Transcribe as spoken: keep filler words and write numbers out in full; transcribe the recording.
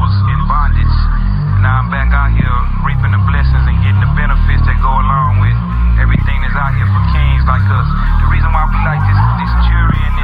was in bondage. Now I'm back out here reaping the blessings and getting the benefits that go along with everything that's out here for kings like us. The reason why we like this, this jury and